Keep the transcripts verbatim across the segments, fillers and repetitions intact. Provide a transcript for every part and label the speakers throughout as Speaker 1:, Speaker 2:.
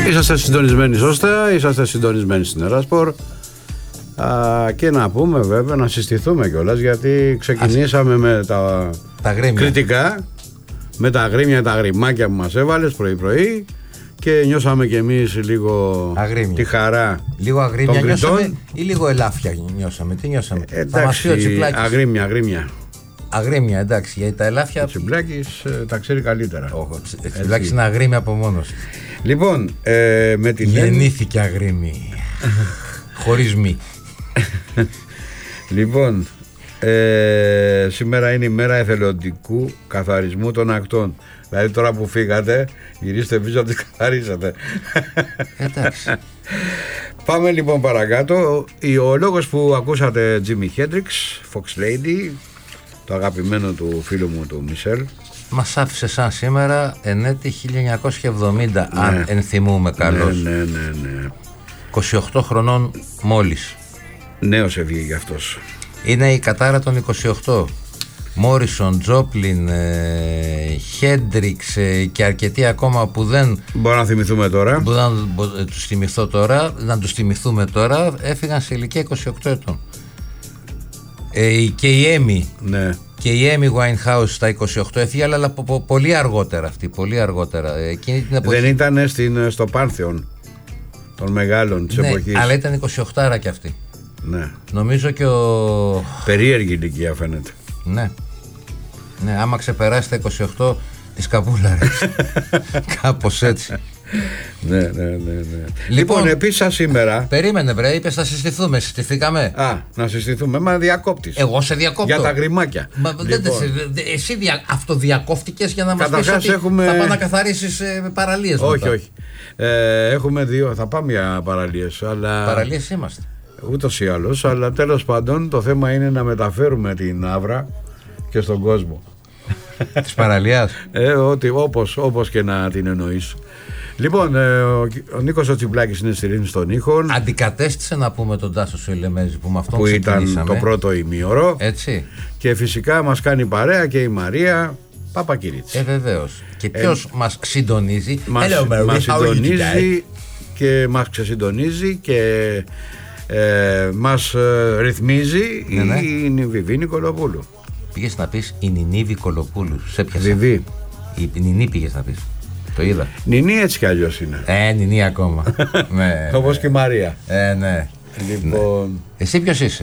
Speaker 1: Είσαστε συντονισμένοι σωστά, είσαστε συντονισμένοι στην Ερασπορ. Και να πούμε βέβαια, να συστηθούμε κιόλας, γιατί ξεκινήσαμε Ας... με τα,
Speaker 2: τα
Speaker 1: κριτικά, με τα αγρίμια, τα αγριμάκια που μας έβαλες πρωί-πρωί, και νιώσαμε κι εμείς λίγο αγρίμια. Τη χαρά.
Speaker 2: Λίγο αγρίμια νιώσαμε ή λίγο ελάφια νιώσαμε? Τι νιώσαμε?
Speaker 1: Ε, εντάξει, αγρίμια, αγρίμια.
Speaker 2: Αγρίμια, εντάξει, γιατί τα ελάφια.
Speaker 1: Ο Τσιμπλάκης ε, τα ξέρει καλύτερα.
Speaker 2: Όχι, ο Τσιμπλάκης είναι αγρίμια από μόνος.
Speaker 1: Λοιπόν, ε, με την
Speaker 2: γεννήθηκε αγρίμη. Χωρίς μη.
Speaker 1: Λοιπόν, ε, σήμερα είναι η μέρα εθελοντικού καθαρισμού των ακτών. Δηλαδή τώρα που φύγατε, γυρίστε πίσω να τις καθαρίσατε.
Speaker 2: Εντάξει.
Speaker 1: Πάμε λοιπόν παρακάτω. Ο λόγος που ακούσατε Jimi Hendrix, Fox Lady, το αγαπημένο του φίλου μου του Μισελ,
Speaker 2: μας άφησε σαν σήμερα εν έτη χίλια εννιακόσια εβδομήντα, ναι. Αν ενθυμούμε καλώς.
Speaker 1: Ναι, ναι, ναι, ναι.
Speaker 2: είκοσι οκτώ χρονών μόλις.
Speaker 1: Νέος έβγαινε αυτός.
Speaker 2: Είναι η κατάρα των είκοσι οκτώ. Μόρισον, Τζόπλιν, Χέντριξ και αρκετοί ακόμα που δεν
Speaker 1: μπορούμε να θυμηθούμε τώρα.
Speaker 2: Μπορώ να μπο, τους θυμηθώ τώρα, να τους θυμηθούμε τώρα. Έφυγαν σε ηλικία είκοσι οκτώ ετών. Ε, και η Έμι,
Speaker 1: ναι.
Speaker 2: Και η Έμι Winehouse στα είκοσι οκτώ έφυγε, αλλά πο, πο, πολύ αργότερα αυτή. Πολύ αργότερα. Εκείνη την εποχή...
Speaker 1: Δεν ήταν στην, στο Πάνθεον των μεγάλων της
Speaker 2: ναι,
Speaker 1: εποχής.
Speaker 2: Αλλά ήταν είκοσι οκτώ άρα κι αυτή.
Speaker 1: Ναι.
Speaker 2: Νομίζω και ο...
Speaker 1: περίεργη ηλικία φαίνεται.
Speaker 2: Ναι. Ναι, άμα ξεπεράσει τα είκοσι οκτώ της καπούλαρης. Κάπως έτσι.
Speaker 1: Ναι, ναι, ναι, ναι. Λοιπόν,
Speaker 2: λοιπόν
Speaker 1: επίσης σήμερα.
Speaker 2: Περίμενε, βρε, είπες θα συστηθούμε. Συστηθήκαμε.
Speaker 1: Α, να συστηθούμε. Μα διακόπτης.
Speaker 2: Εγώ σε διακόπτω.
Speaker 1: Για τα γριμάκια.
Speaker 2: Μα, λοιπόν. δεν, εσύ δια, αυτοδιακόφτηκες για να μας πεις ότι έχουμε... θα πάνε να καθαρίσεις ε, παραλίες.
Speaker 1: Όχι,
Speaker 2: μετά.
Speaker 1: όχι. Ε, έχουμε δύο. Θα πάμε για παραλίες. Αλλά...
Speaker 2: παραλίες είμαστε.
Speaker 1: Ούτως ή άλλως. Αλλά τέλος πάντων το θέμα είναι να μεταφέρουμε την Αύρα και στον κόσμο.
Speaker 2: Της παραλίας.
Speaker 1: Ε, ότι, όπως, όπως και να την εννοείς. Λοιπόν, ε, ο, ο Νίκος ο Τσιμπλάκης είναι στη ρύθμιση στον ήχο.
Speaker 2: Αντικατέστησε να πούμε τον Τάσο Σοηλεμέζη που με αυτόν
Speaker 1: που ήταν το πρώτο ημίωρο.
Speaker 2: Έτσι.
Speaker 1: Και φυσικά μας κάνει παρέα και η Μαρία Παπακυρίτση.
Speaker 2: Ε, βεβαίως. Και ποιος ε, μας συντονίζει?
Speaker 1: Μας, Hello, μας συντονίζει και μας ξεσυντονίζει και ε, μας ε, ρυθμίζει ναι, ναι. η Νιβιβή Νικολοπούλου.
Speaker 2: Πήγες να πεις η Νινίβη Κολοπούλου. Σε πιάσα.
Speaker 1: Βιβί.
Speaker 2: Η Νινί πήγες να πεις. Το είδα.
Speaker 1: Νινί έτσι κι αλλιώς είναι.
Speaker 2: Ε, Νινί ακόμα. Ναι,
Speaker 1: όπως
Speaker 2: ναι.
Speaker 1: και η Μαρία.
Speaker 2: Ε, ναι.
Speaker 1: Λοιπόν.
Speaker 2: Ναι. Εσύ ποιος είσαι?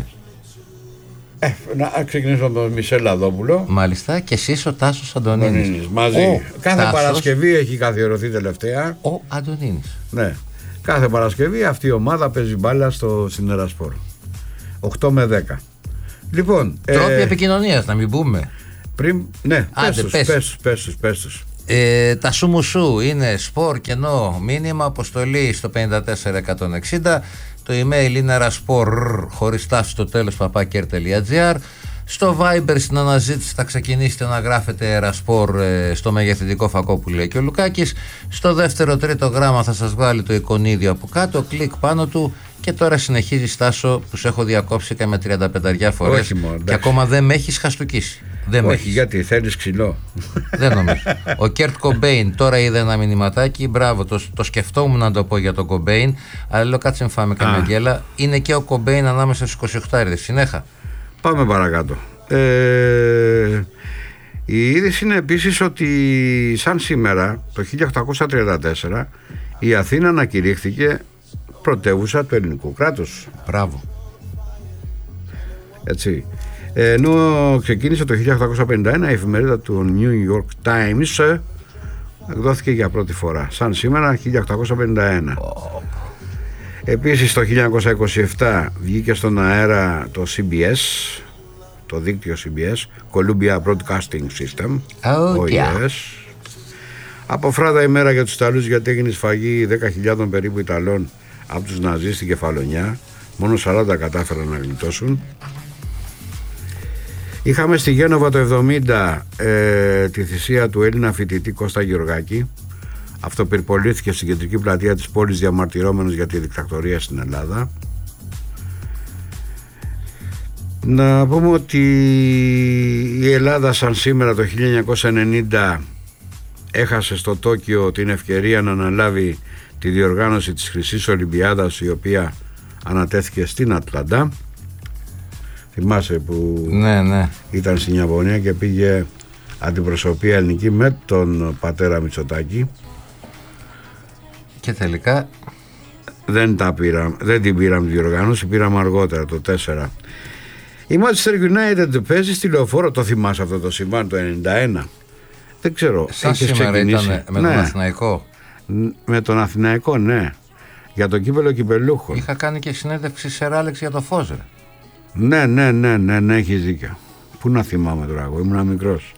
Speaker 1: Ε, να ξεκινήσω με τον Μισελ Λαδόπουλο.
Speaker 2: Μάλιστα. Και εσύ ο Τάσος Αντωνίνης.
Speaker 1: Μαζί. Ο κάθε Τάσος... Παρασκευή έχει καθιερωθεί τελευταία.
Speaker 2: Ο Αντωνίνης.
Speaker 1: Ναι. Κάθε Παρασκευή αυτή η ομάδα παίζει μπάλα στο Ερασπορ. οκτώ με δέκα. Λοιπόν.
Speaker 2: Τρόποι ε... επικοινωνίας, να μην πούμε.
Speaker 1: Πριν. Ναι,
Speaker 2: άντε,
Speaker 1: πες τους, πες τους, πες τους.
Speaker 2: Ε, τα σου μου σου είναι σπορ κενό μήνυμα αποστολή στο πέντε τέσσερα εκατόν εξήντα. Το email είναι ερασπορ χωρίς τάφη στο τέλος παπάκερ τελεία τζι άρ. Στο Viber στην αναζήτηση θα ξεκινήσετε να γράφετε ερασπορ ε, στο μεγεθυντικό φακό που λέει και ο Λουκάκης. Στο δεύτερο τρίτο γράμμα θα σας βγάλει το εικονίδιο από κάτω, κλικ πάνω του. Και τώρα συνεχίζει Στάσο που σε έχω διακόψει και με τριάντα πέντε φορές και ακόμα δεν με έχεις χαστούκίσει. Δεν
Speaker 1: όχι,
Speaker 2: έχεις.
Speaker 1: Γιατί θέλεις ξυλό.
Speaker 2: Δεν νομίζω. Ο Κέρτ Κομπέιν τώρα είδε ένα μηνυματάκι. Μπράβο, το, το σκεφτόμουν να το πω για τον Κομπέιν. Αλλά λέω κάτσε να φάμε καμιά γκέλα. Είναι και ο Κομπέιν ανάμεσα στους είκοσι οκτώ άριδες. Συνέχα.
Speaker 1: Πάμε παρακάτω. Ε, η είδηση είναι επίσης ότι σαν σήμερα το χίλια οκτακόσια τριάντα τέσσερα η Αθήνα ανακηρύχθηκε πρωτεύουσα του ελληνικού κράτους.
Speaker 2: Μπράβο.
Speaker 1: Έτσι. Ενώ ξεκίνησε το χίλια οκτακόσια πενήντα ένα η εφημερίδα του New York Times εκδόθηκε για πρώτη φορά. Σαν σήμερα χίλια οκτακόσια πενήντα ένα. Oh. Επίσης το χίλια εννιακόσια είκοσι επτά βγήκε στον αέρα το σι μπι ες, το δίκτυο σι μπι ες, Columbia Broadcasting System.
Speaker 2: Oh,
Speaker 1: ο
Speaker 2: yeah.
Speaker 1: Από φράτα ημέρα για τους Ιταλούς, γιατί έγινε σφαγή δέκα χιλιάδων περίπου Ιταλών από τους Ναζί στην Κεφαλονιά. Μόνο σαράντα κατάφεραν να γλιτώσουν. Είχαμε στη Γένοβα το εβδομήντα ε, τη θυσία του Έλληνα φοιτητή Κώστα Γεωργάκη. Αυτοπυρπολήθηκε στην κεντρική πλατεία της πόλης διαμαρτυρόμενος για τη δικτατορία στην Ελλάδα. Να πούμε ότι η Ελλάδα σαν σήμερα το χίλια εννιακόσια ενενήντα έχασε στο Τόκιο την ευκαιρία να αναλάβει τη διοργάνωση της Χρυσής Ολυμπιάδας, η οποία ανατέθηκε στην Ατλαντά. Θυμάσαι που
Speaker 2: ναι, ναι.
Speaker 1: ήταν στην Ιαπωνία και πήγε αντιπροσωπεία ελληνική με τον πατέρα Μητσοτάκη.
Speaker 2: Και τελικά
Speaker 1: δεν, τα πήρα, δεν την πήραμε τη διοργάνωση, πήραμε αργότερα το τέσσερα. Η Manchester United παίζει στη Λεωφόρο, το θυμάσαι αυτό το συμβάν το ενενήντα ένα? Δεν ξέρω.
Speaker 2: Σαν σήμερα ήταν με
Speaker 1: ναι.
Speaker 2: τον Αθηναϊκό.
Speaker 1: Με τον Αθηναϊκό, ναι. Για το κύπελο κυπελούχων.
Speaker 2: Είχα κάνει και συνέντευξη σε Ράλεξ για το Φόζερ.
Speaker 1: Ναι, ναι, ναι, ναι, ναι, έχεις δίκιο. Πού να θυμάμαι τώρα, εγώ ήμουν μικρός.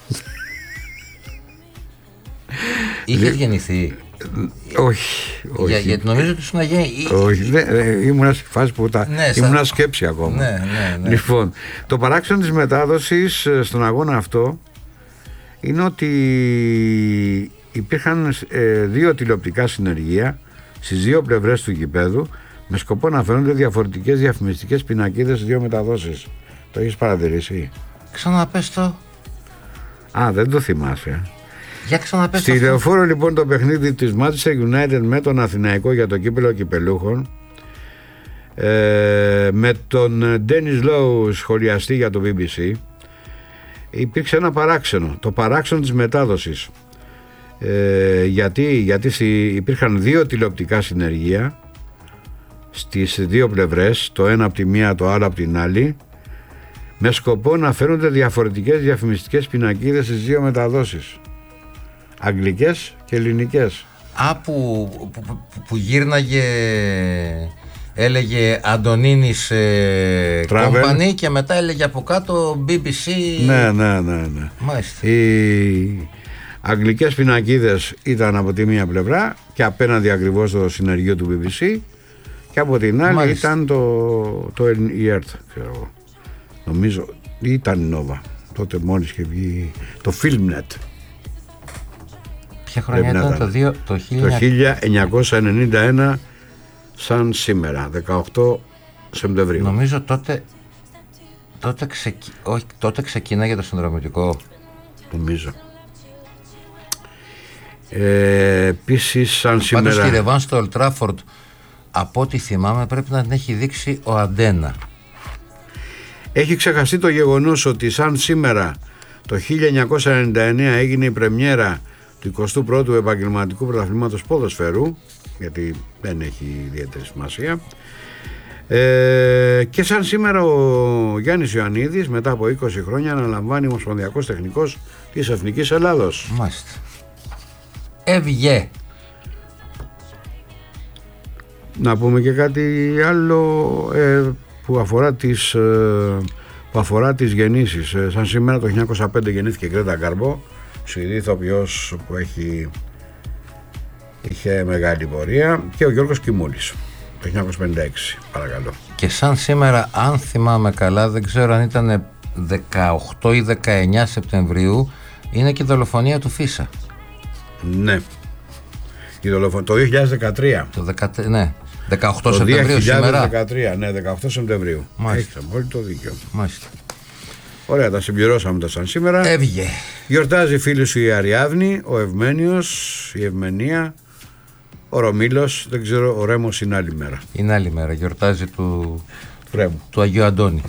Speaker 2: Είχες γεννηθεί?
Speaker 1: Όχι, όχι.
Speaker 2: Για, γιατί νομίζω ότι ήσουν αγέννη.
Speaker 1: Όχι, δε, ήμουν στη φάση που τα,
Speaker 2: ναι,
Speaker 1: ήμουν
Speaker 2: σαν...
Speaker 1: σκέψη ακόμα.
Speaker 2: Ναι, ναι, ναι.
Speaker 1: Λοιπόν, το παράξενο της μετάδοσης στον αγώνα αυτό είναι ότι υπήρχαν ε, δύο τηλεοπτικά συνεργεία στις δύο πλευρές του γηπέδου με σκοπό να φαίνονται διαφορετικές διαφημιστικές πινακίδες στις δύο μεταδόσεις. Το έχεις παρατηρήσει?
Speaker 2: Ξαναπες το.
Speaker 1: Α, δεν το θυμάσαι.
Speaker 2: Για ξαναπες
Speaker 1: Στη Λεωφόρο λοιπόν το παιχνίδι της Manchester United με τον Αθηναϊκό για το κύπελο κυπελούχων, ε, με τον Dennis Lowe σχολιαστή για το μπι μπι σι, υπήρξε ένα παράξενο, το παράξενο της μετάδοσης. Ε, γιατί, γιατί υπήρχαν δύο τηλεοπτικά συνεργεία στις δύο πλευρές, το ένα από τη μία, το άλλο από την άλλη, με σκοπό να φέρονται διαφορετικές διαφημιστικές πινακίδες στις δύο μεταδόσεις, αγγλικές και ελληνικές.
Speaker 2: Α, που, που, που, που γύρναγε, έλεγε Αντωνίνης ε, Company και μετά έλεγε από κάτω μπι μπι σι.
Speaker 1: Ναι, ναι, ναι, ναι.
Speaker 2: Μάλιστα.
Speaker 1: Οι αγγλικές πινακίδες ήταν από τη μία πλευρά και απέναντι ακριβώς το συνεργείο του μπι μπι σι, και από την άλλη Μάλιστα. ήταν το, το η ΕΡΤ, ξέρω. Νομίζω ήταν η Νόβα. Τότε μόλις και βγει το Filmnet.
Speaker 2: Ποια χρονιά ήταν το, δύο, το,
Speaker 1: το χίλια εννιακόσια ενενήντα ένα, σαν σήμερα, δεκαοκτώ Σεπτεμβρίου.
Speaker 2: Νομίζω τότε τότε, ξεκι... Όχι, τότε ξεκίναγε το συνδρομητικό.
Speaker 1: Νομίζω. Ε, επίσης σαν σήμερα.
Speaker 2: Πάντως τη ρεβάν στο Old Trafford, από ό,τι θυμάμαι, πρέπει να την έχει δείξει ο Αντένα.
Speaker 1: Έχει ξεχαστεί το γεγονός ότι σαν σήμερα το χίλια εννιακόσια ενενήντα εννέα έγινε η πρεμιέρα του εικοστού πρώτου επαγγελματικού πρωταθλήματος ποδοσφαίρου, γιατί δεν έχει ιδιαίτερη σημασία, ε, και σαν σήμερα ο Γιάννης Ιωαννίδης μετά από είκοσι χρόνια αναλαμβάνει ομοσπονδιακός τεχνικός της Εθνικής Ελλάδος.
Speaker 2: Μάλιστα. Έβγε.
Speaker 1: Να πούμε και κάτι άλλο ε, που αφορά τις, ε, που αφορά τις γεννήσεις. Ε, σαν σήμερα το χίλια εννιακόσια πέντε γεννήθηκε η Γκρέτα Γκάρμπο, Σουηδή ηθοποιός που έχει, είχε μεγάλη πορεία, και ο Γιώργος Κιμούλης το χίλια εννιακόσια πενήντα έξι, παρακαλώ.
Speaker 2: Και σαν σήμερα, αν θυμάμαι καλά, δεν ξέρω αν ήταν δεκαοκτώ ή δεκαεννιά Σεπτεμβρίου, είναι και η δολοφονία του Φίσα.
Speaker 1: Ναι, η δολοφονία το δύο χιλιάδες δεκατρία.
Speaker 2: Το δεκατρία, ναι. δεκαοκτώ Σεπτεμβρίου σήμερα.
Speaker 1: δύο χιλιάδες δεκατρία, ναι, δεκαοκτώ Σεπτεμβρίου. Έχετε πολύ το δίκιο.
Speaker 2: Μάλιστα.
Speaker 1: Ωραία, τα συμπληρώσαμε τα σαν σήμερα.
Speaker 2: Έβγε.
Speaker 1: Γιορτάζει η φίλη σου η Αριάδνη, ο Ευμένιος, η Ευμενία, ο Ρωμήλος, δεν ξέρω, ο Ρέμος είναι άλλη μέρα.
Speaker 2: Είναι άλλη μέρα, γιορτάζει του,
Speaker 1: Ρέμου.
Speaker 2: του Αγίου Αντώνη.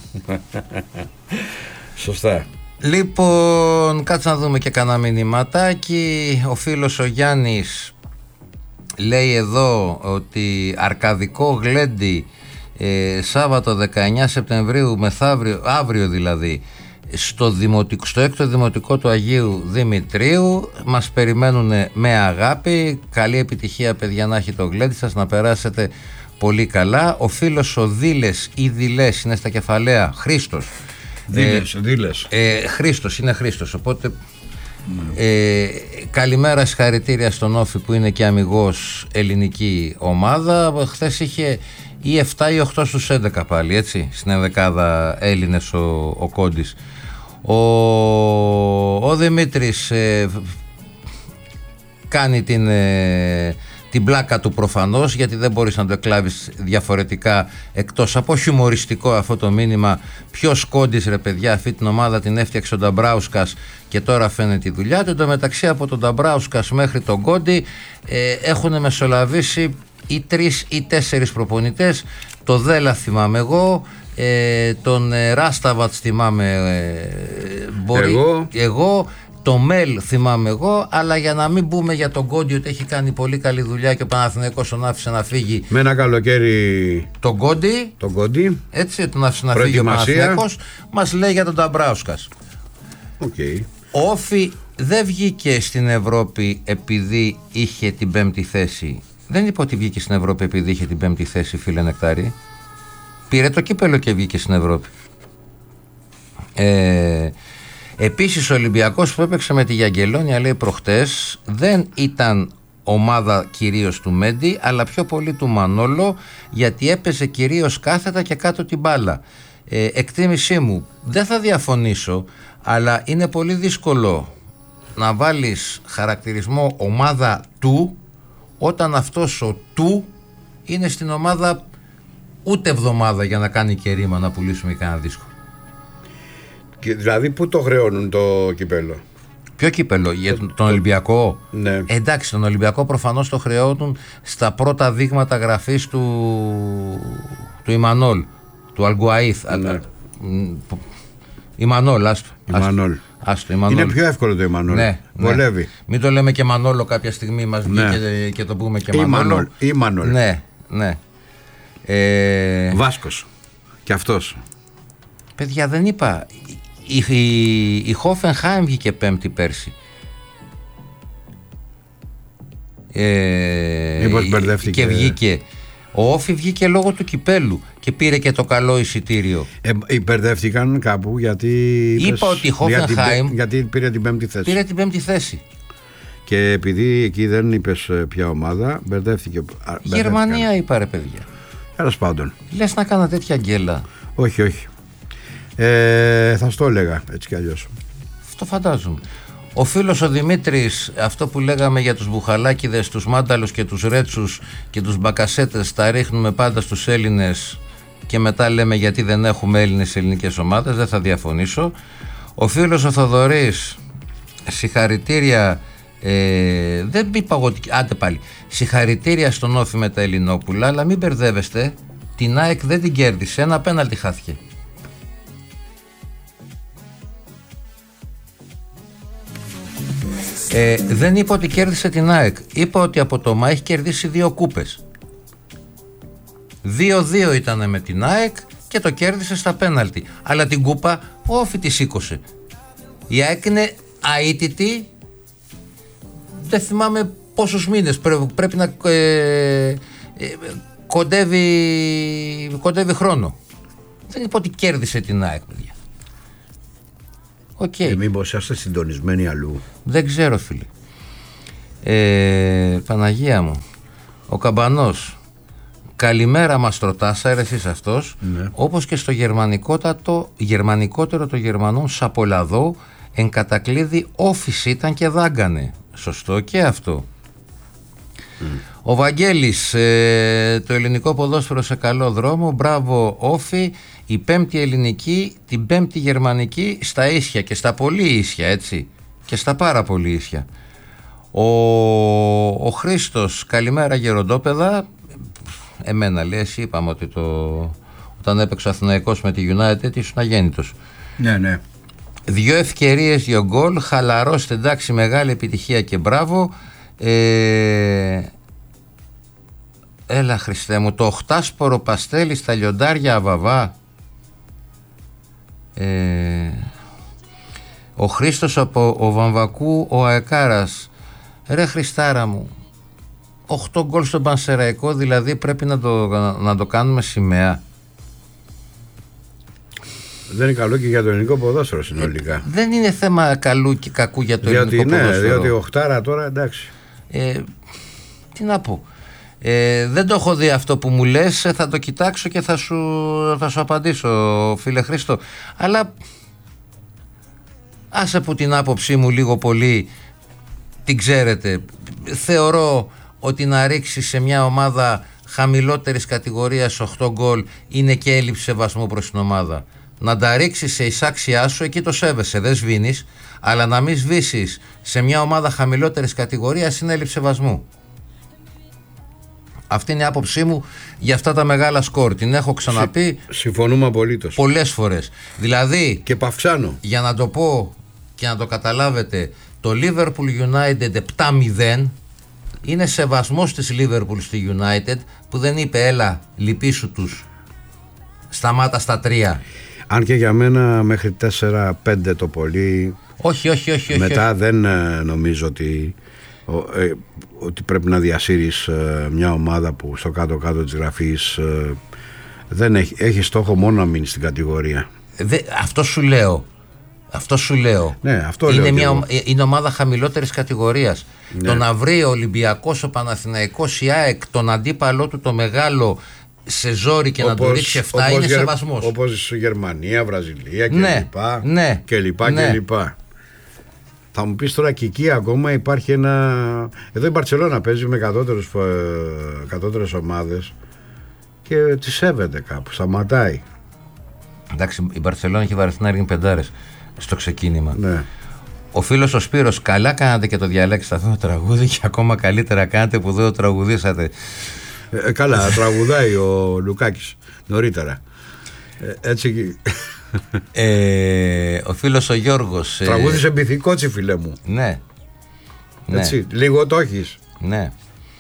Speaker 1: Σωστά.
Speaker 2: Λοιπόν, κάτσε να δούμε και κανένα μηνυματάκι. Ο φίλος ο Γιάννης λέει εδώ ότι αρκαδικό γλέντι ε, Σάββατο δεκαεννιά Σεπτεμβρίου, μεθαύριο, αύριο δηλαδή, στο, δημοτικό, στο έκτο δημοτικό του Αγίου Δημητρίου. Μας περιμένουν με αγάπη. Καλή επιτυχία, παιδιά, να έχει το γλέντι σας, να περάσετε πολύ καλά. Ο φίλος ο Δήλες ή Δηλές είναι στα κεφαλαία, Χρήστος.
Speaker 1: Δήλες, ε, Δήλες.
Speaker 2: Ε, Χρήστος, είναι Χρήστος, οπότε ε, καλημέρα, συγχαρητήρια στον Όφη που είναι και αμιγώς ελληνική ομάδα. Χθες είχε ή επτά ή οκτώ στους έντεκα πάλι, έτσι, στην ενδεκάδα Έλληνες ο, ο Κόντης. Ο, ο Δημήτρης ε, κάνει την, ε, την πλάκα του προφανώς, γιατί δεν μπορείς να το εκλάβεις διαφορετικά εκτός από χιουμοριστικό αυτό το μήνυμα. Ποιος Κόντης ρε παιδιά, αυτή την ομάδα την έφτιαξε ο Νταμπράουσκας και τώρα φαίνεται η δουλειά του. Εν τω μεταξύ από τον Νταμπράουσκας μέχρι τον Κόντι ε, έχουν μεσολαβήσει ή τρεις ή τέσσερις προπονητές. Το Δέλα θυμάμαι εγώ, ε, τον ε, Ράσταβατς θυμάμαι ε, μπορεί,
Speaker 1: εγώ.
Speaker 2: εγώ το Μέλ θυμάμαι εγώ, αλλά για να μην πούμε για τον Κόντι ότι έχει κάνει πολύ καλή δουλειά και ο Παναθηναϊκός τον άφησε να φύγει.
Speaker 1: Με ένα καλοκαίρι
Speaker 2: τον Κόντι,
Speaker 1: τον Κόντι.
Speaker 2: Έτσι, τον άφησε να φύγει ο Παναθηναϊκός. Μας λέει για τον Νταμπράουσκας.
Speaker 1: Okay.
Speaker 2: Ο Όφι δεν βγήκε στην Ευρώπη επειδή είχε την πέμπτη θέση. Δεν είπε ότι βγήκε στην Ευρώπη επειδή είχε την πέμπτη θέση, φίλε Νεκτάρη. Πήρε το κύπελο και βγήκε στην Ευρώπη. Ε, επίσης ο Ολυμπιακός που έπαιξε με τη Γιαγγελόνια, λέει προχτές, δεν ήταν ομάδα κυρίως του Μέντι, αλλά πιο πολύ του Μανόλο, γιατί έπαιζε κυρίως κάθετα και κάτω την μπάλα. Ε, εκτίμησή μου, δεν θα διαφωνήσω, αλλά είναι πολύ δύσκολο να βάλεις χαρακτηρισμό ομάδα του όταν αυτός ο του είναι στην ομάδα ούτε εβδομάδα για να κάνει και ρήμα να πουλήσουμε κανένα δίσκο.
Speaker 1: Και δηλαδή πού το χρεώνουν το κυπέλο?
Speaker 2: Ποιο κύπελο, για τον, τον Ολυμπιακό?
Speaker 1: Ναι.
Speaker 2: Ε, εντάξει, τον Ολυμπιακό προφανώς το χρεώνουν στα πρώτα δείγματα γραφής του, του Ιμανόλ, του Αλγκουαΐθ.
Speaker 1: Ναι.
Speaker 2: Ιμανόλ, άστο.
Speaker 1: Ιμανόλ.
Speaker 2: Άστο, Ιμανόλ.
Speaker 1: Είναι πιο εύκολο το Ιμανόλ.
Speaker 2: Ναι,
Speaker 1: βολεύει.
Speaker 2: Ναι. Μην το λέμε και Μανόλο κάποια στιγμή, μας βγει
Speaker 1: ναι.
Speaker 2: και, και το πούμε και Μανόλο.
Speaker 1: Ιμανόλ. Ιμανόλ.
Speaker 2: Ναι, ναι. Ε...
Speaker 1: Βάσκος. Και αυτός.
Speaker 2: Παιδιά, δεν είπα. Η, η, η Χόφενχάιμ βγήκε πέμπτη πέρσι. Ε,
Speaker 1: Μήπως μπερδεύτηκε.
Speaker 2: Και βγήκε. Ο Όφι βγήκε λόγω του κυπέλου και πήρε και το καλό εισιτήριο.
Speaker 1: Ε, υπερδεύτηκαν κάπου γιατί.
Speaker 2: Είπα είπες, ότι η Χόφενχάιμ.
Speaker 1: Γιατί, γιατί πήρε την πέμπτη θέση.
Speaker 2: Πήρε την πέμπτη θέση.
Speaker 1: Και επειδή εκεί δεν είπες ποια ομάδα, μπερδεύτηκε.
Speaker 2: Γερμανία είπα ρε παιδιά.
Speaker 1: Τέλος πάντων.
Speaker 2: Λες να κάνω τέτοια γκέλα?
Speaker 1: Όχι, όχι. Ε, θα στο έλεγα έτσι κι αλλιώς.
Speaker 2: Αυτό φαντάζομαι. Ο φίλος ο Δημήτρης, αυτό που λέγαμε για τους μπουχαλάκιδες, τους μάνταλους και τους ρέτσους και τους μπακασέτες, τα ρίχνουμε πάντα στους Έλληνες και μετά λέμε γιατί δεν έχουμε Έλληνες σε ελληνικές ομάδες. Δεν θα διαφωνήσω. Ο φίλος ο Θοδωρής, συγχαρητήρια. Ε, δεν είπα εγώ ότι. Άντε πάλι. Συγχαρητήρια στον Όφη με τα Ελληνόπουλα, αλλά μην μπερδεύεστε. Την ΑΕΚ δεν την κέρδισε. Ένα πέναλτι χάθηκε. Ε, δεν είπα ότι κέρδισε την ΑΕΚ. Είπα ότι από το ΜΑ έχει κερδίσει δύο κούπες. δύο δύο ήταν με την ΑΕΚ και το κέρδισε στα πέναλτι. Αλλά την κούπα ο Όφη τη σήκωσε. Η ΑΕΚ είναι αίτητη. Δεν θυμάμαι πόσους μήνες πρέ, πρέπει να ε, ε, κοντεύει, κοντεύει χρόνο. Δεν είπα ότι κέρδισε την ΑΕΚ, παιδιά. Okay.
Speaker 1: Και μήπως είστε συντονισμένοι αλλού?
Speaker 2: Δεν ξέρω, φίλε. Ε, Παναγία μου. Ο Καμπανός. Καλημέρα Μαστροτάσα, ρε εσείς αυτός.
Speaker 1: Ναι.
Speaker 2: Όπως και στο γερμανικότατο, γερμανικότερο το γερμανών Σαπολαδό, εν κατακλείδη Όφης ήταν και δάγκανε. Σωστό και αυτό. Mm. Ο Βαγγέλης, ε, το ελληνικό ποδόσφαιρο σε καλό δρόμο. Μπράβο Όφη. Η πέμπτη ελληνική, την πέμπτη γερμανική στα ίσια και στα πολύ ίσια, έτσι. Και στα πάρα πολύ ίσια. Ο, ο Χρήστος, καλημέρα γεροντόπεδα. Εμένα λέει, εσύ είπαμε ότι το, όταν έπαιξε ο Αθηναϊκός με τη United ήσουν αγέννητος.
Speaker 1: Ναι, ναι.
Speaker 2: Δύο ευκαιρίες, δύο γκολ, χαλαρός, εντάξει, μεγάλη επιτυχία και μπράβο. Ε, έλα Χριστέ μου, το οχτάσπορο παστέλι στα λιοντάρια Αβαβά. Ε, ο Χρήστος από ο Βαμβακού, ο Αεκάρας. Ρε Χριστάρα μου, οκτώ γκολ στον Πανσεραϊκό, δηλαδή πρέπει να το, να το κάνουμε σημαία.
Speaker 1: Δεν είναι καλό και για το ελληνικό ποδόσφαιρο συνολικά.
Speaker 2: Ε, δεν είναι θέμα καλού και κακού για το
Speaker 1: διότι,
Speaker 2: ελληνικό
Speaker 1: ναι,
Speaker 2: ποδόσφαιρο.
Speaker 1: Διότι οχτάρα τώρα εντάξει.
Speaker 2: Ε, τι να πω. Ε, δεν το έχω δει αυτό που μου λες. Θα το κοιτάξω και θα σου, θα σου απαντήσω, φίλε Χρήστο. Αλλά άσε που την άποψή μου λίγο πολύ την ξέρετε. Θεωρώ ότι να ρίξει σε μια ομάδα χαμηλότερης κατηγορίας οκτώ γκολ είναι και έλλειψη σεβασμού προς την ομάδα. Να τα ρίξεις σε εισάξιά σου, εκεί το σέβεσαι, δεν σβήνεις, αλλά να μην σβήσεις σε μια ομάδα χαμηλότερης κατηγορίας είναι έλλειψη σεβασμού. Αυτή είναι η άποψή μου για αυτά τα μεγάλα σκορ. Την έχω ξαναπεί.
Speaker 1: Συμφωνούμε απολύτως.
Speaker 2: Πολλές φορές. Δηλαδή.
Speaker 1: Και Παυξάνο.
Speaker 2: Για να το πω και να το καταλάβετε, το Liverpool United επτά μηδέν είναι σεβασμός της Liverpool στη United που δεν είπε έλα λυπήσου τους, σταμάτα στα τρία.
Speaker 1: Αν και για μένα μέχρι τέσσερα πέντε το πολύ.
Speaker 2: Όχι, όχι, όχι.
Speaker 1: Μετά
Speaker 2: όχι.
Speaker 1: δεν ε, νομίζω ότι, ε, ότι πρέπει να διασύρεις ε, μια ομάδα που στο κάτω-κάτω της γραφής ε, δεν έχει, έχει στόχο μόνο να μείνει στην κατηγορία.
Speaker 2: Δε, αυτό σου λέω. Αυτό σου λέω.
Speaker 1: Ναι, αυτό
Speaker 2: είναι,
Speaker 1: λέω
Speaker 2: μια, είναι ομάδα χαμηλότερης κατηγορίας. Ναι. Το να βρει ο Ολυμπιακός, ο Παναθηναϊκός, η ΑΕΚ τον αντίπαλό του το μεγάλο σε ζόρι και όπως, να το ρίξει εφτά είναι γερ, σεβασμός.
Speaker 1: Όπως Γερμανία, Βραζιλία και
Speaker 2: ναι,
Speaker 1: λοιπά,
Speaker 2: ναι,
Speaker 1: και λοιπά,
Speaker 2: ναι.
Speaker 1: και λοιπά. Θα μου πεις τώρα και εκεί ακόμα υπάρχει ένα... Εδώ η Μπαρτσελώνα παίζει με κατώτερες ομάδες και τη σέβεται κάπου, σταματάει.
Speaker 2: Εντάξει, η Μπαρτσελώνα έχει βαρεθεί να ρίχνει πεντάρες στο ξεκίνημα.
Speaker 1: Ναι.
Speaker 2: Ο φίλος ο Σπύρος, καλά κάνατε και το διαλέξατε αυτό το τραγούδι και ακόμα καλύτερα κάνατε που δεν το τραγουδήσατε.
Speaker 1: Ε, καλά, τραγουδάει ο Λουκάκης νωρίτερα. Ε, έτσι...
Speaker 2: Ε, ο φίλος ο Γιώργος.
Speaker 1: Τραγούδισε ε... μπιθικότσι, φίλε μου.
Speaker 2: Ναι.
Speaker 1: Έτσι,
Speaker 2: ναι.
Speaker 1: λίγο το έχεις.
Speaker 2: Ναι.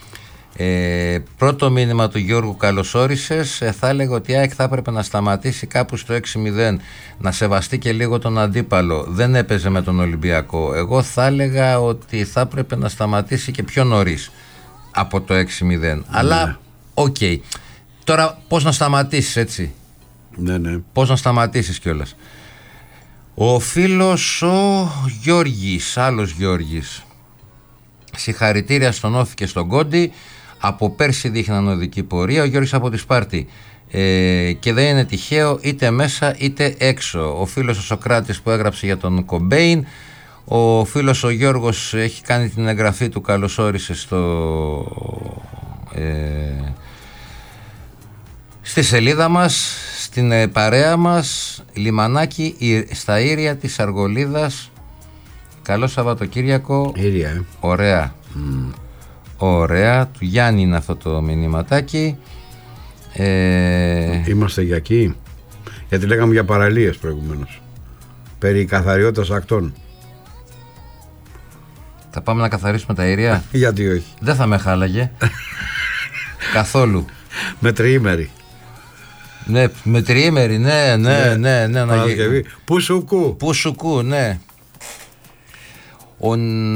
Speaker 2: Ε, πρώτο μήνυμα του Γιώργου, καλώς όρισες. Ε, θα έλεγα ότι η ΑΕΚ θα έπρεπε να σταματήσει κάπου στο έξι μηδέν, να σεβαστεί και λίγο τον αντίπαλο. Δεν έπαιζε με τον Ολυμπιακό. Εγώ θα έλεγα ότι θα έπρεπε να σταματήσει και πιο νωρίς από το έξι μηδέν. Ναι. Αλλά οκ. Okay. Τώρα πώς να σταματήσεις, έτσι.
Speaker 1: Ναι, ναι.
Speaker 2: Πώς να σταματήσεις κιόλας. Ο φίλος ο Γιώργης, άλλος Γιώργης. Συγχαρητήρια στον Όφη και στον Κόντι. Από πέρσι δείχναν οδική πορεία. Ο Γιώργης από τη Σπάρτη. Ε, και δεν είναι τυχαίο είτε μέσα είτε έξω. Ο φίλος ο Σοκράτης που έγραψε για τον Κομπέιν. Ο φίλος ο Γιώργος έχει κάνει την εγγραφή του, καλώς όρισε στο, ε, στη σελίδα μας, στην ε, παρέα μας. Λιμανάκι στα Ήρια της Αργολίδας. Καλό Σαββατοκύριακο.
Speaker 1: Ήρια, ε.
Speaker 2: Ωραία. Mm. Ωραία. Του Γιάννη είναι αυτό το μηνυματάκι. Ε...
Speaker 1: Είμαστε για εκεί. Γιατί λέγαμε για παραλίες προηγουμένως. Περί καθαριότητας ακτών.
Speaker 2: Θα πάμε να καθαρίσουμε τα Ήρια.
Speaker 1: Γιατί όχι.
Speaker 2: Δεν θα με χάλαγε. Καθόλου.
Speaker 1: Με τριήμερη.
Speaker 2: Ναι, με τριήμερη, ναι, ναι, ναι, ναι, ναι.
Speaker 1: Πουσουκού.
Speaker 2: Πουσουκού, ναι. Ο...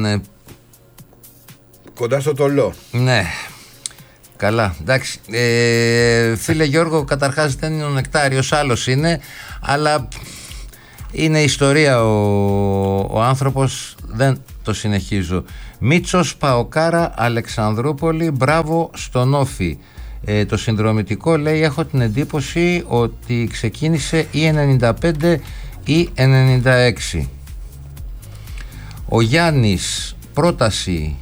Speaker 1: Κοντά στο Τολό.
Speaker 2: Ναι. Καλά, εντάξει. Ε, φίλε Γιώργο, καταρχάς δεν είναι ο Νεκτάριος, άλλος είναι, αλλά είναι ιστορία ο, ο άνθρωπος, δεν το συνεχίζω. Μίτσος, Παοκάρα, Αλεξανδρούπολη, μπράβο στον Όφη. Ε, το συνδρομητικό λέει, έχω την εντύπωση ότι ξεκίνησε ή ενενήντα πέντε ή ενενήντα έξι. Ο Γιάννης, πρόταση,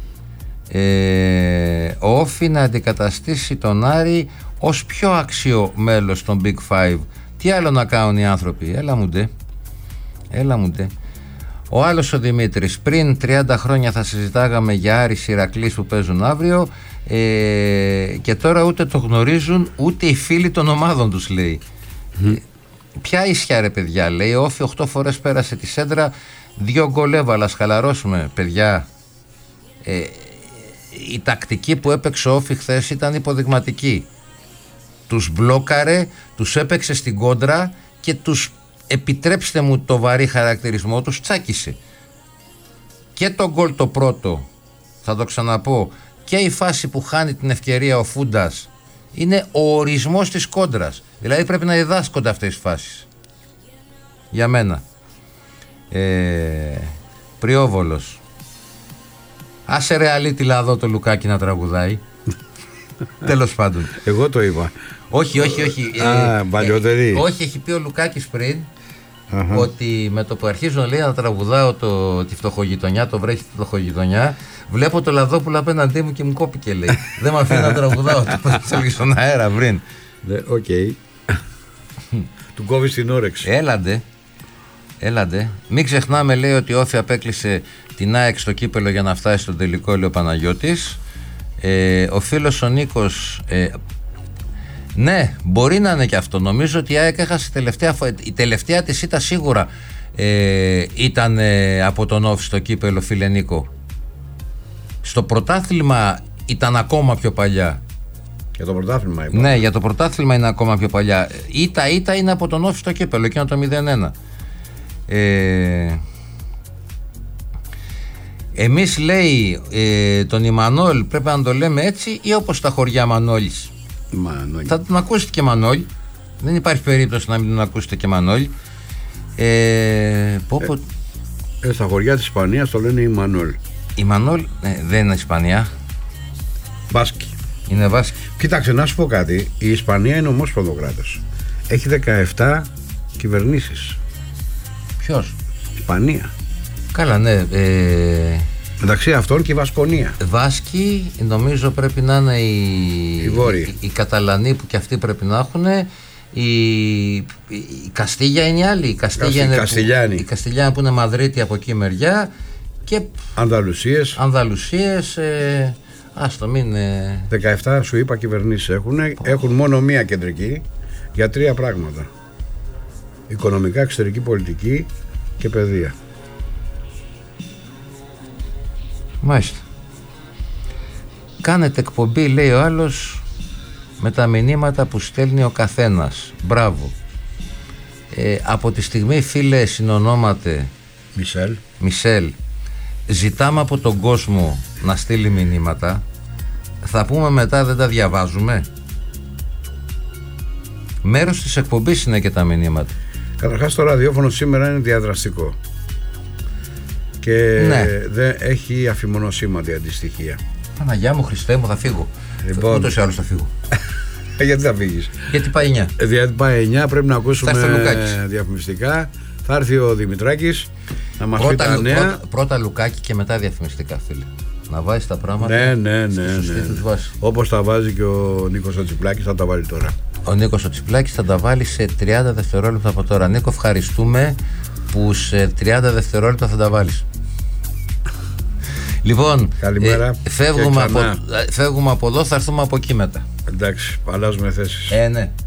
Speaker 2: ε, ο Όφη να αντικαταστήσει τον Άρη ως πιο άξιο μέλος των Big Five. Τι άλλο να κάνουν οι άνθρωποι, έλα μου ντε, έλα μου ντε. Ο άλλος ο Δημήτρης, πριν τριάντα χρόνια θα συζητάγαμε για Άρης Ηρακλής που παίζουν αύριο, ε, και τώρα ούτε το γνωρίζουν ούτε οι φίλοι των ομάδων τους, λέει. Mm. Ποια ίσια ρε παιδιά, λέει, ο Όφη οκτώ φορές πέρασε τη Σέντρα, δύο γκολ έβαλα, χαλαρώσουμε παιδιά. Ε, η τακτική που έπαιξε ο Όφη χθες ήταν υποδειγματική. Τους μπλόκαρε, τους έπαιξε στην κόντρα και τους, επιτρέψτε μου το βαρύ χαρακτηρισμό, τους τσάκισε. Και το γκολ το πρώτο, θα το ξαναπώ, και η φάση που χάνει την ευκαιρία ο Φούντας είναι ο ορισμός της κόντρας. Δηλαδή πρέπει να διδάσκονται αυτές τις φάσεις. Για μένα. Ε, Πριόβολος. Άσε ρε αλήτη λαδό το Λουκάκι να τραγουδάει. Τέλος πάντων.
Speaker 1: Εγώ το είπα.
Speaker 2: Όχι, όχι, όχι.
Speaker 1: Α, παλιότερη.
Speaker 2: Ε, όχι, έχει πει ο Λουκάκης πριν
Speaker 1: Uh-huh.
Speaker 2: ότι με το που αρχίζω, λέει, να τραγουδάω το, τη φτωχογειτονιά, το βρέχει τη φτωχογειτονιά, βλέπω το Λαδόπουλο απέναντί μου και μου κόπηκε, λέει. Δεν με αφήνει να τραγουδάω. Το έλεγε στον αέρα πριν.
Speaker 1: Οκ. Okay. Του κόβει την όρεξη.
Speaker 2: Έλαντε. Έλαντε. Μην ξεχνάμε, λέει, ότι η Όφη απέκλεισε την ΑΕΚ στο κύπελο για να φτάσει στον τελικό, λέει ο Παναγιώτης. Ε, ο φίλος ο Νίκος. Ε, ναι, μπορεί να είναι και αυτό. Νομίζω ότι η ΑΕΚ έχασε τελευταία, η τελευταία της ήττα σίγουρα ε, ήταν ε, από τον Όφη στο κύπελο, φίλε Νίκο. Στο πρωτάθλημα ήταν ακόμα πιο παλιά.
Speaker 1: Για το πρωτάθλημα είπα.
Speaker 2: Ναι, για το πρωτάθλημα είναι ακόμα πιο παλιά. Ήττα ήττα είναι από τον Όφη στο κύπελο, εκείνο το μηδέν ένα. Ε, εμείς, λέει, ε, τον Ιμανόλ πρέπει να το λέμε έτσι ή όπως τα χωριά Μανώλης?
Speaker 1: Μανώλη.
Speaker 2: Θα τον ακούσετε και Μανώλ. Δεν υπάρχει περίπτωση να μην τον ακούσετε και Μανώλ. Ε, πω, πω.
Speaker 1: Ε, ε, στα χωριά της Ισπανίας το λένε Ιμανόλ.
Speaker 2: Ιμανόλ ε, δεν είναι Ισπανία.
Speaker 1: Βάσκη.
Speaker 2: Είναι Βάσκη.
Speaker 1: Κοίταξε, να σου πω κάτι. Η Ισπανία είναι ομόσπονδο κράτος. Έχει δεκαεπτά κυβερνήσεις.
Speaker 2: Ποιος?
Speaker 1: Ισπανία.
Speaker 2: Καλά, ναι. Ε,
Speaker 1: μεταξύ αυτών και η Βασκονία.
Speaker 2: Βάσκοι νομίζω πρέπει να είναι οι,
Speaker 1: οι Βόρειοι.
Speaker 2: Οι, οι Καταλανοί που και αυτοί πρέπει να έχουν. Η, η Καστίγια είναι η άλλη. Η Καστίγια είναι
Speaker 1: Καστιλιάνοι.
Speaker 2: Που, η Καστιλιάνοι που είναι Μαδρίτη από εκεί μεριά. Και
Speaker 1: Ανδαλουσίες.
Speaker 2: Ανδαλουσίες. Ε, άστο μην. Ε...
Speaker 1: δεκαεπτά σου είπα κυβερνήσεις έχουν. Έχουν μόνο μία κεντρική για τρία πράγματα. Οικονομικά, εξωτερική πολιτική και παιδεία.
Speaker 2: Μάλιστα. Κάνετε εκπομπή, λέει ο άλλος, με τα μηνύματα που στέλνει ο καθένας. Μπράβο. Ε, από τη στιγμή, φίλε συνονόματε
Speaker 1: Μισελ,
Speaker 2: Μισελ, ζητάμε από τον κόσμο να στείλει μηνύματα. Θα πούμε μετά δεν τα διαβάζουμε. Μέρος της εκπομπής είναι και τα μηνύματα.
Speaker 1: Καταρχάς το ραδιόφωνο σήμερα είναι διαδραστικό και
Speaker 2: ναι.
Speaker 1: δεν έχει αφημονοσήματη αντιστοιχεία.
Speaker 2: Παναγιά μου, Χριστέ μου, θα φύγω. Λοιπόν, ούτως ή άλλως θα φύγω.
Speaker 1: Γιατί θα φύγεις?
Speaker 2: Γιατί πάει εννιά.
Speaker 1: Γιατί πάει εννιά, πρέπει να ακούσουμε διαφημιστικά. Θα έρθει ο Δημητράκης να μας
Speaker 2: πρώτα,
Speaker 1: πει τα νέα.
Speaker 2: Πρώτα, πρώτα Λουκάκι και μετά διαφημιστικά, φίλε. Να βάζει τα πράγματα.
Speaker 1: Ναι, ναι, ναι, ναι. Όπως τα βάζει και ο Νίκος ο Τσιπλάκης, θα τα βάλει τώρα.
Speaker 2: Ο Νίκος ο Τσιπλάκης θα τα βάλει σε τριάντα δευτερόλεπτα από τώρα. Νίκο, ευχαριστούμε που σε τριάντα δευτερόλεπτα θα τα βάλεις. Λοιπόν,
Speaker 1: καλημέρα.
Speaker 2: Ε, φεύγουμε, από, φεύγουμε από εδώ, θα έρθουμε από εκεί μετά.
Speaker 1: Εντάξει, αλλάζουμε θέσεις.
Speaker 2: Ε, ναι.